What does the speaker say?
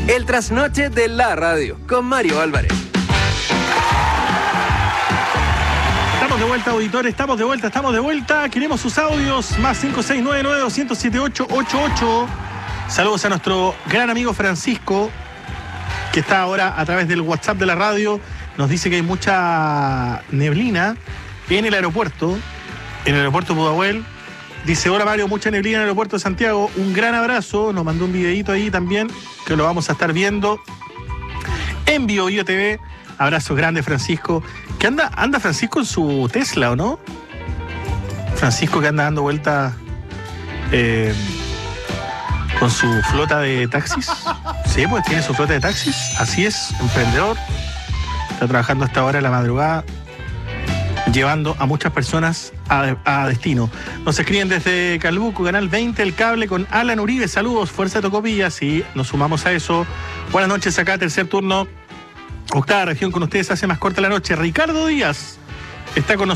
El trasnoche de la radio con Mario Álvarez. Estamos de vuelta, auditores, estamos de vuelta. Queremos sus audios, más 5699-207-888. Saludos a nuestro gran amigo Francisco, que está ahora a través del WhatsApp de la radio. Nos dice que hay mucha neblina en el aeropuerto Pudahuel. Dice, hola Mario, mucha neblina en el aeropuerto de Santiago. Un gran abrazo, nos mandó un videito ahí también, que lo vamos a estar viendo en BioBio TV. Abrazo grande, Francisco. ¿Qué anda Francisco en su Tesla, o no? Francisco que anda dando vueltas con su flota de taxis. Sí, pues tiene su flota de taxis. Así es, emprendedor. Está trabajando hasta ahora en la madrugada, llevando a muchas personas a destino. Nos escriben desde Calbuco, Canal 20, El Cable, con Alan Uribe. Saludos, Fuerza de Tocopilla. Sí, nos sumamos a eso. Buenas noches acá, tercer turno. Octava región con ustedes, hace más corta la noche. Ricardo Díaz está con nosotros.